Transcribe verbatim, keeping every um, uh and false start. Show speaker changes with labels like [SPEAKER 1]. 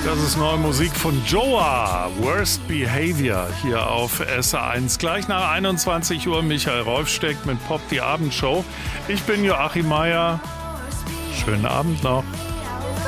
[SPEAKER 1] Das ist neue Musik von Joa, Worst Behavior, hier auf S R eins. Gleich nach einundzwanzig Uhr Michael Rolfsteck mit Pop die Abendshow. Ich bin Joachim Meier. Schönen Abend noch.